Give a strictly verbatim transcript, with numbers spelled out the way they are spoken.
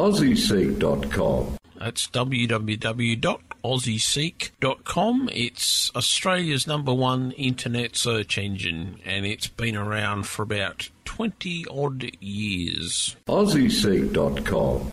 aussie seek dot com. That's w w w dot aussie seek dot com. It's Australia's number one internet search engine, and it's been around for about twenty odd years. aussie seek dot com.